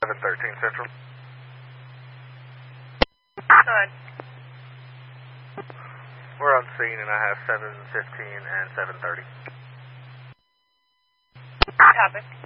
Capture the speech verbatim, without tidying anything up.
seven thirteen Central. Go ahead. We're on scene and I have seven fifteen and seven thirty. Topic.